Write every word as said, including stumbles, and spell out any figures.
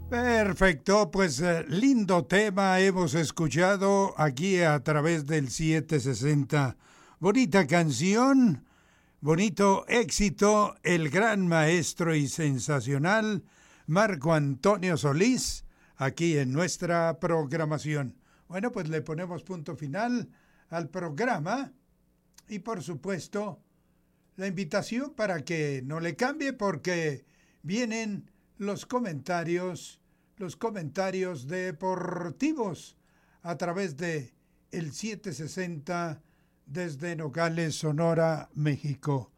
Perfecto, pues eh, lindo tema hemos escuchado aquí a través del setecientos sesenta. Bonita canción, bonito éxito, el gran maestro y sensacional Marco Antonio Solís, aquí en nuestra programación. Bueno, pues le ponemos punto final al programa y por supuesto la invitación para que no le cambie porque vienen los comentarios los comentarios deportivos a través de el setecientos sesenta desde Nogales, Sonora, México.